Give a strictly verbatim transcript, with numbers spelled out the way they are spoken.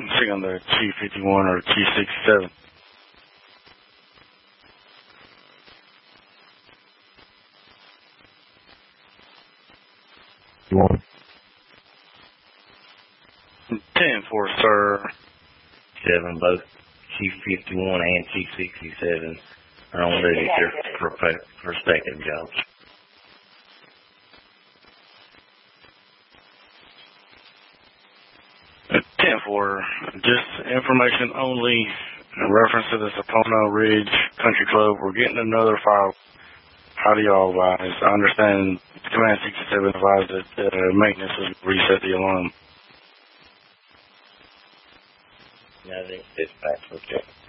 check on the T fifty-one or T sixty-seven. One. ten four, sir. Seven, both T fifty-one and T sixty-seven are on duty for prospective jobs. ten four, just information only in reference to the Sapono Ridge Country Club. We're getting another file. How do y'all advise? I understand Command sixty-seven advised that uh, maintenance has reset the alarm. Yeah, I think dispatch will check.